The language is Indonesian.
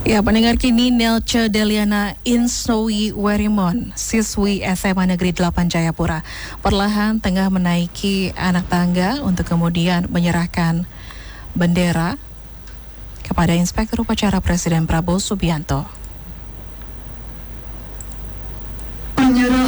Ya, pendengar kini Nelce Deliana Insowi Werimon, siswi SMA Negeri 8 Jayapura, perlahan tengah menaiki anak tangga untuk kemudian menyerahkan bendera kepada Inspektur Upacara Presiden Prabowo Subianto. Menyerah